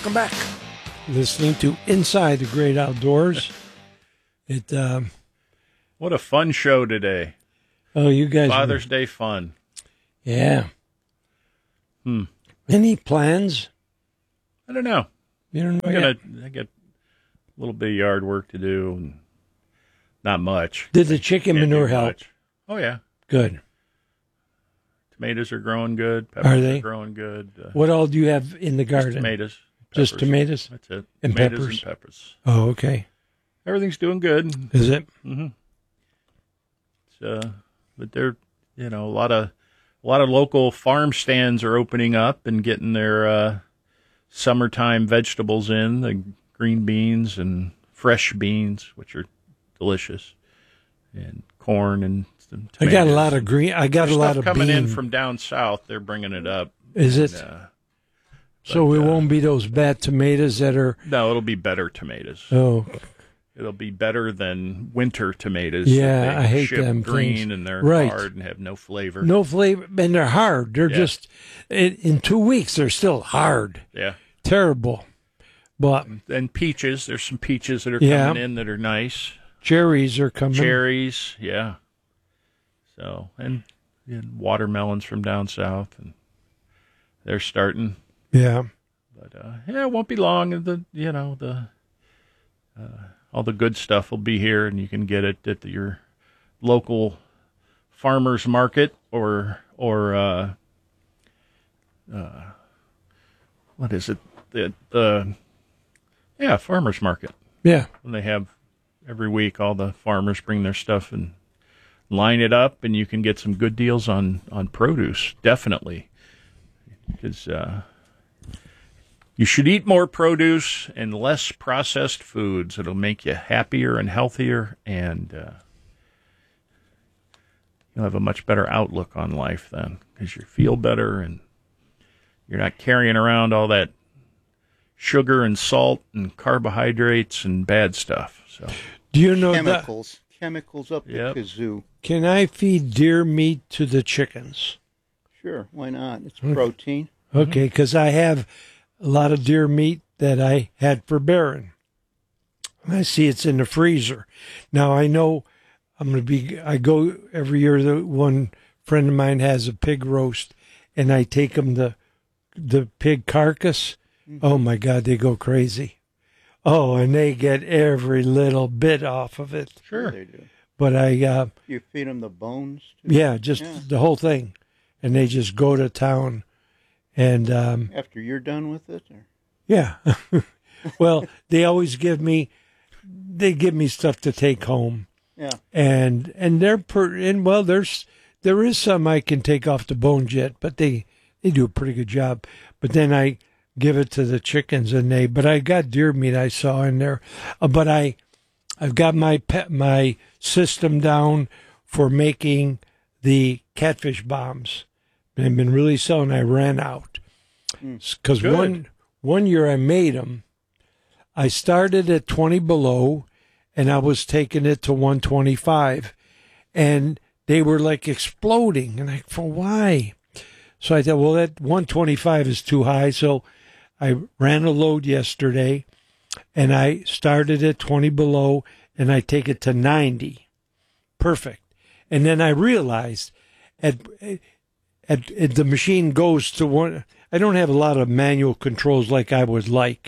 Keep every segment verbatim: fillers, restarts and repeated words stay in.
welcome back. Listening to Inside the Great Outdoors. It. Um, what a fun show today. Oh, you guys. Father's were, Day fun. Yeah. Hmm. Any plans? I don't know. You don't know I'm yet? gonna I got a little bit of yard work to do, and not much. Did the chicken Can't do manure help? much. Oh yeah, good. Tomatoes are growing good. Peppers Are they? are growing good. Uh, What all do you have in the garden? Just tomatoes. Just peppers. tomatoes? That's it. And tomatoes peppers? and peppers. Oh, okay. Everything's doing good. Is it? Mm-hmm. Uh, but they're, you know, a lot of a lot of local farm stands are opening up and getting their uh, summertime vegetables in, the green beans and fresh beans, which are delicious, and corn and some I got a tomatoes. lot of green. I got There's a lot stuff of coming bean. in from down south. They're bringing it up. Is it? And, uh, so but, it uh, won't be those bad tomatoes that are. No, it'll be better tomatoes. Oh, It'll be better than winter tomatoes. Yeah, that they I hate ship them green things. and they're Right. hard and have no flavor. no flavor, and they're hard. They're Yeah. just in, in two weeks. They're still hard. Yeah. Terrible. But And peaches. There's some peaches that are Yeah. coming in that are nice. cherries are coming. Cherries, yeah. So, and, and watermelons from down south, and they're starting. Yeah. But uh, yeah, it won't be long. And the you know the uh, all the good stuff will be here, and you can get it at the, your local farmers market or or uh, uh, what is it? The the yeah farmers market. Yeah. And they have every week. All the farmers bring their stuff and line it up, and you can get some good deals on on produce. Definitely, because. Uh, You should eat more produce and less processed foods. It'll make you happier and healthier, and uh, you'll have a much better outlook on life then, because you feel better and you're not carrying around all that sugar and salt and carbohydrates and bad stuff. So, Do you know that? Chemicals. Chemicals up the Yep. kazoo. Can I feed deer meat to the chickens? Sure, why not? It's Hmm. protein. Okay, because I have a lot of deer meat that I had for Baron. I see it's in the freezer. Now I know I'm going to be, I go every year, the one friend of mine has a pig roast, and I take them the, the pig carcass. Mm-hmm. Oh my God, they go crazy. Oh, and they get every little bit off of it. sure. They do. But I, uh, You feed them the bones, too? yeah, just Yeah. the whole thing. And they just go to town. And, um, After you're done with it? Or? yeah. Well, they always give me, they give me stuff to take home. Yeah. And, and they're, per, and well, there's, there is some I can take off the bones yet, but they, they do a pretty good job. But then I give it to the chickens and they, but I got deer meat I saw in there. Uh, but I, I've got my pet, my system down for making the catfish bombs. I've been really selling. I ran out because Good. one one year I made them. I started at twenty below, and I was taking it to one twenty-five, and they were like exploding. And I, for why? So I thought, well, that one twenty-five is too high. So I ran a load yesterday, and I started at twenty below, and I take it to ninety. Perfect. And then I realized at At, at the machine goes to one. I don't have a lot of manual controls like I would like,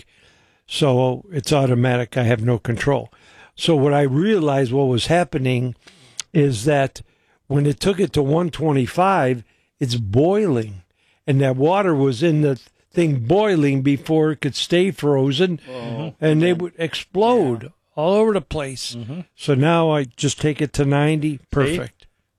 so it's automatic. I have no control. So what I realized what was happening is that when it took it to one twenty-five, it's boiling, and that water was in the thing boiling before it could stay frozen, Oh, and they would explode Yeah. all over the place. Mm-hmm. So now I just take it to ninety. Perfect.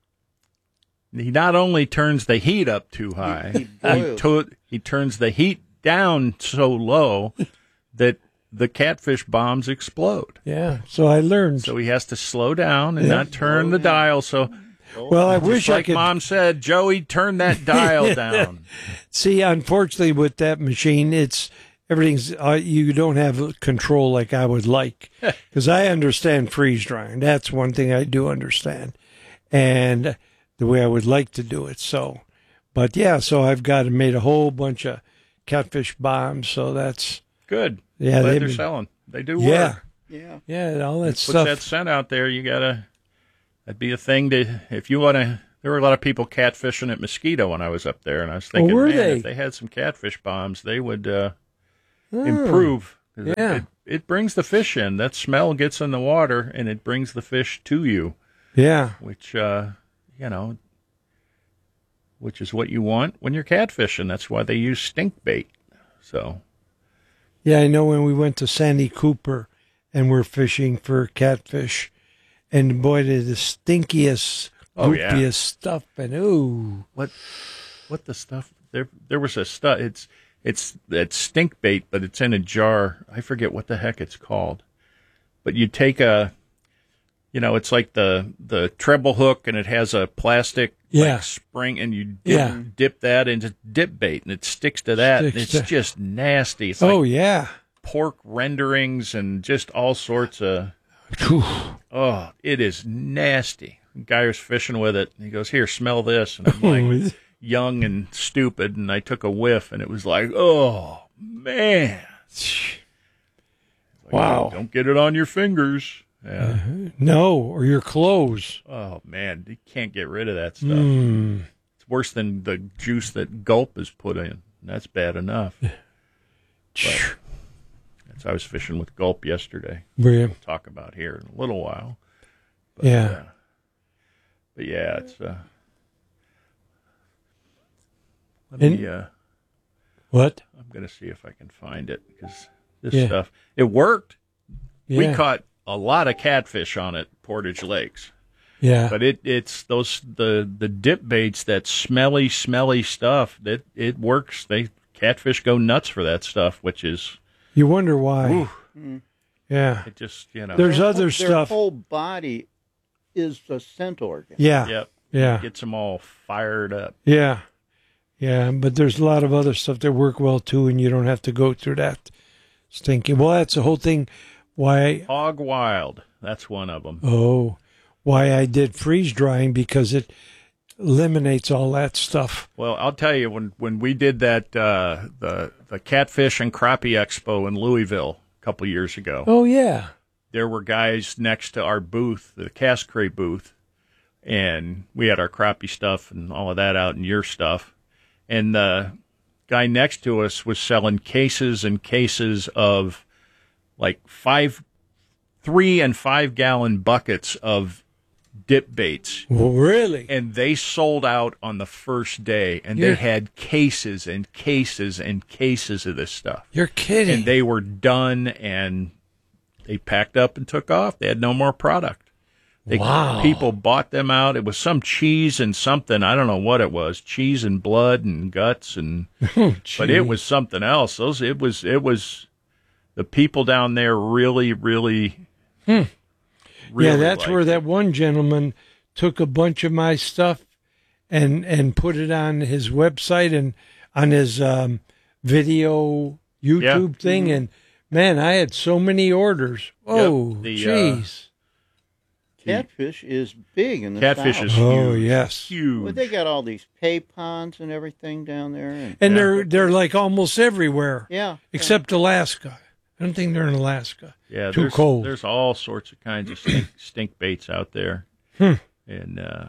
He not only turns the heat up too high, He- he he, boils. to- he turns the heat down so low that the catfish bombs explode. Yeah. So I learned. So he has to slow down and Yeah. not turn the Slow down. dial. So, Well, I just wish I like could. Mom said, Joey, turn that dial down. See, unfortunately, with that machine, it's everything's uh, you don't have control like I would like, because I understand freeze drying. That's one thing I do understand, and the way I would like to do it. So, but yeah, so I've got made a whole bunch of catfish bombs. So that's Good. Yeah, Glad they've they're been- selling. They do Yeah, work. Yeah. yeah, all that Put stuff. that scent out there. You gotta. That'd be a thing to if you want to. There were a lot of people catfishing at Mosquito when I was up there, and I was thinking, were man, they? if they had some catfish bombs, they would uh, Oh, improve. 'Cause it- yeah. It, it brings the fish in. That smell gets in the water, and it brings the fish to you, Yeah, which uh, you know, which is what you want when you're catfishing. That's why they use stink bait. So yeah. I know when we went to Sandy Cooper and we're fishing for catfish, and boy, they're the stinkiest, Oh, yeah. goopiest stuff. And ooh, what what the stuff there there was a stuff it's it's it's stink bait, but it's in a jar. I forget what the heck it's called, but you take a you know it's like the the treble hook, and it has a plastic Yeah. like spring, and you dip, Yeah. dip that into dip bait, and it sticks to that, and Sticks it's to- just nasty. It's oh like yeah. pork renderings and just all sorts of Whew. oh it is nasty. The guy was fishing with it, and he goes, here, smell this, and I'm like young and stupid, and I took a whiff, and it was like, oh man, like, Wow. don't get it on your fingers. Yeah. No, or your clothes. Oh man, you can't get rid of that stuff. Mm. It's worse than the juice that Gulp is put in. That's bad enough. But that's I was fishing with Gulp yesterday. Yeah. We'll talk about here in a little while. But, Yeah. uh, but yeah, it's. Uh, let And- me. Uh, What? I'm going to see if I can find it because this Yeah. stuff, it worked. Yeah. We caught a lot of catfish on it, Portage Lakes. Yeah. But it it's those the, the dip baits, that smelly, smelly stuff, that it works. They catfish go nuts for that stuff, which is You wonder why. ooh, Yeah. it just, you know. There's Their other whole- stuff. Their whole body is a scent organ. Yeah. Yep. Yeah. Gets them all fired up. Yeah. Yeah. But there's a lot of other stuff that work well too, and you don't have to go through that stinking. Well, that's the whole thing. Why? Hog Wild, that's one of them. Oh, why I did freeze drying, because it eliminates all that stuff. Well, I'll tell you, when, when we did that, uh, the, the Catfish and Crappie Expo in Louisville a couple years ago, Oh yeah. there were guys next to our booth, the Cast Crate booth, and we had our crappie stuff and all of that out, and your stuff. And the guy next to us was selling cases and cases of like five, three and five gallon buckets of dip baits. Well, really? And they sold out on the first day, and You're- they had cases and cases and cases of this stuff. You're kidding. And they were done, and they packed up and took off. They had no more product. They, Wow. People bought them out. It was some cheese and something. I don't know what it was. Cheese and blood and guts, and but it was something else. Those it was it was the people down there really really. yeah, really that's liked where it. that one gentleman took a bunch of my stuff and and put it on his website and on his um, video YouTube thing. Mm-hmm. And man, I had so many orders. Oh, the, uh, jeez. Catfish is big in the Catfish South. is Oh, huge. yes. huge. Well, they got all these pay ponds and everything down there. And, And Yeah. they're they're like almost everywhere yeah. except Alaska. I don't think they're in Alaska. Yeah, Too there's, cold. There's all sorts of kinds of stink, stink baits out there, Hmm. and uh,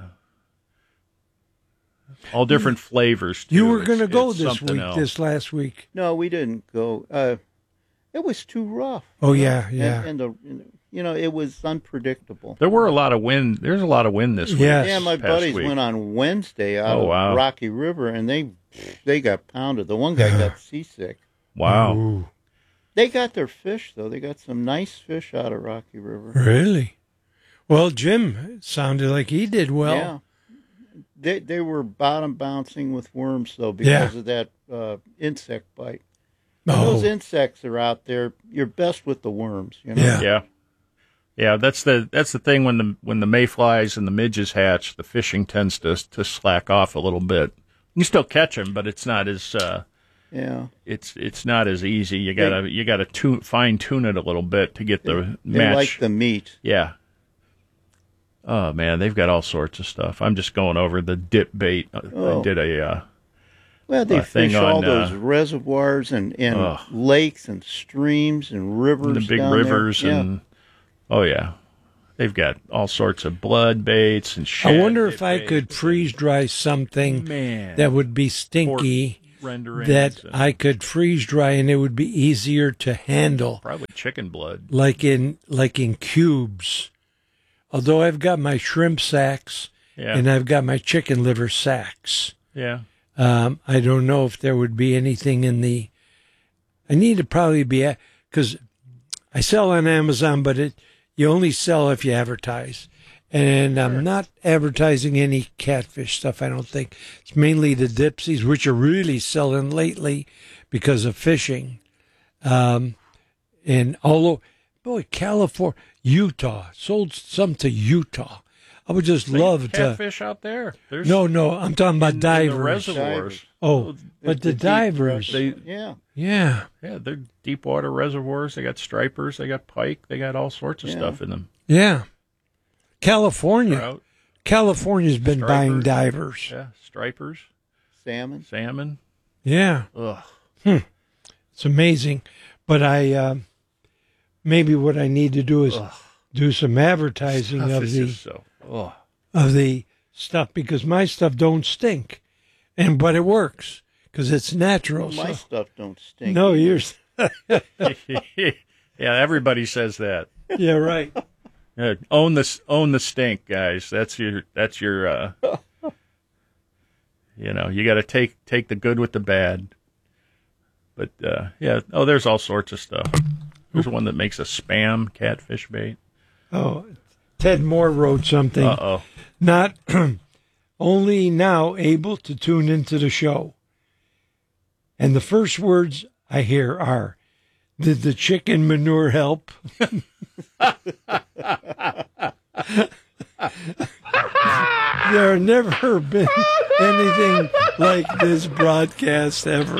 all different flavors. Too. You were It's- going to go it's this something week, else. this last week. No, we didn't go. Uh, it was too rough. Oh, yeah, yeah. And, and the, you know, it was unpredictable. There were a lot of wind. There's a lot of wind this week. Yes. Yeah, my past buddies week. went on Wednesday out Oh, of wow. Rocky River, and they they got pounded. The one guy got seasick. Wow. Ooh, They got their fish though. They got some nice fish out of Rocky River. really? Well, Jim it sounded like he did well. Yeah. They they were bottom bouncing with worms though because Yeah. of that uh, insect bite. When those Oh, insects are out there, you're best with the worms. You know? Yeah. Yeah. Yeah, that's the that's the thing when the when the mayflies and the midges hatch, the fishing tends to to slack off a little bit. You still catch them, but it's not as uh, Yeah. it's it's not as easy. You gotta you gotta tune, fine tune it a little bit to get the They match. like the meat. Yeah. Oh man, they've got all sorts of stuff. I'm just going over the dip bait. I- I Oh. did a uh, Well, they uh, thing fish all on, those uh, reservoirs and, and ugh. lakes and streams and rivers. the big down rivers there. and oh yeah, they've got all sorts of blood baits and shit. I wonder if I could freeze dry something Man. that would be stinky renderings that and I could freeze dry and it would be easier to handle, probably chicken blood. like in like in cubes. Although I've got my shrimp sacks Yeah, and I've got my chicken liver sacks. yeah. Um, I don't know if there would be anything in the. I need to probably be because I sell on Amazon, but it you only sell if you advertise, and I'm not advertising any catfish stuff. I don't think it's mainly the dipsies, which are really selling lately because of fishing. Um, and although, boy, California, Utah sold some to Utah. I would just love to. Catfish out there. There's No, no, I'm talking about in, in divers. the reservoirs. Oh, but the deep divers, They Yeah. yeah, yeah, they're deep water reservoirs. They got stripers. They got pike. They got all sorts of Yeah. stuff in them. yeah. California, Trout, California's been Stripers. buying divers. yeah, stripers, Salmon. salmon. Yeah, Ugh. it's amazing. But I uh, maybe what I need to do is Ugh. do some advertising Stuff of is the just so. Ugh. of the stuff because my stuff don't stink, and but it works because it's natural. Well, my so. stuff don't stink. No, yours. Yeah, everybody says that. Yeah, right. Yeah, own the own the stink, guys. That's your that's your. Uh, you know, you got to take take the good with the bad. But uh, yeah, oh, there's all sorts of stuff. There's one that makes a spam catfish bait. Oh, Ted Moore wrote something. Uh oh. Not only now able to tune into the show. And the first words I hear are, did the chicken manure help? There never been anything like this broadcast ever.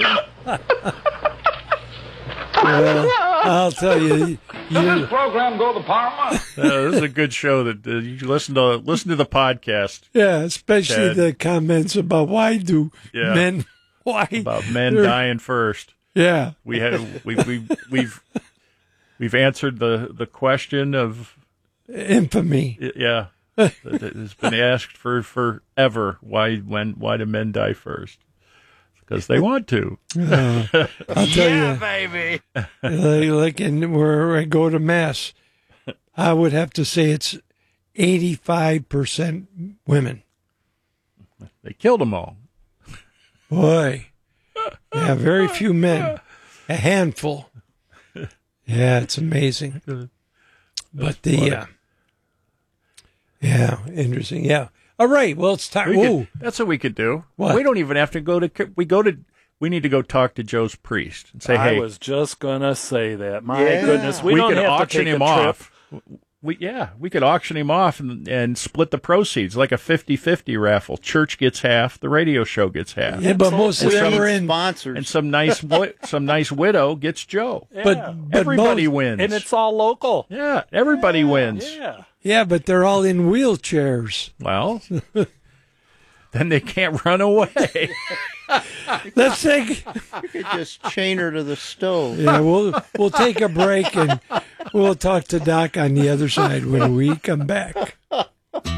Well, I'll tell you, you program go to Parma? Uh, this is a good show. That uh, you listen to listen to the podcast yeah, especially Ted. the comments about why do Yeah. men, why about men they're- dying first. Yeah, We had we we we've we've answered the the question of infamy. yeah. It's been asked for forever. Why when why do men die first? Because they want to. Uh, I'll tell you, baby. like, like in where I go to mass, I would have to say it's eighty-five percent women. They killed them all. Boy, yeah, very few men, a handful. Yeah, it's amazing. But the funny. uh, yeah, interesting. Yeah. All right. Well, it's time. We Whoa. could, that's what we could do. What? We don't even have to go to. We go to. We need to go talk to Joe's priest and say, I "Hey, was just gonna say that. My Yeah. goodness, we, we, don't could have auction to take him a trip. off. We yeah, we could auction him off and, and split the proceeds like a fifty-fifty raffle. Church gets half, the radio show gets half, Yeah, but most of We them need are in. sponsors. and some nice wi- some nice widow gets Joe. Yeah. But, but Everybody most, wins, and it's all local. yeah, everybody wins. Yeah. yeah, but they're all in wheelchairs. Well, then they can't run away. Let's take. You could just chain her to the stove. Yeah, we'll we'll take a break and we'll talk to Doc on the other side when we come back.